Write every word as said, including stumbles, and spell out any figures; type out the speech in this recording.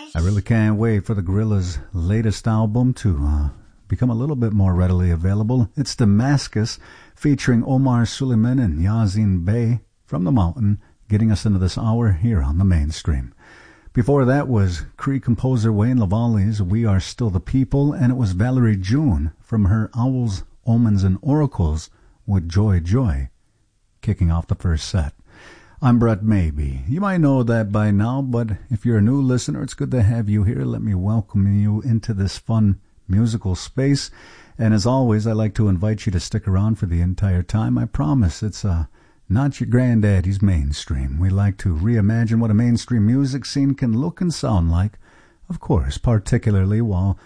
I really can't wait for the Gorillaz' latest album to uh, become a little bit more readily available. It's Damascus, featuring Omar Suleiman and Yazin Bey from the Mountain, getting us into this hour here on the Mainstream. Before that was Cree composer Wayne Lavalle's We Are Still the People, and it was Valerie June from her Owls, Omens, and Oracles with Joy Joy, kicking off the first set. I'm Brett Maybe. You might know that by now, but if you're a new listener, it's good to have you here. Let me welcome you into this fun musical space. And as always, I like to invite you to stick around for the entire time. I promise it's uh, not your granddaddy's mainstream. We like to reimagine what a mainstream music scene can look and sound like, of course, particularly while